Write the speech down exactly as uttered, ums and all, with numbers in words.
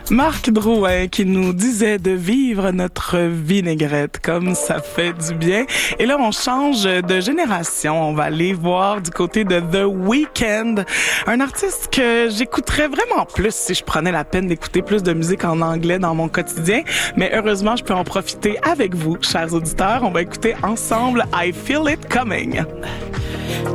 Marc Drouin qui nous disait de vivre notre vinaigrette, comme ça fait du bien. Et là, on change de génération. On va aller voir du côté de The Weeknd, un artiste que j'écouterais vraiment plus si je prenais la peine d'écouter plus de musique en anglais dans mon quotidien. Mais heureusement, je peux en profiter avec vous, chers auditeurs. On va écouter ensemble I Feel It Coming.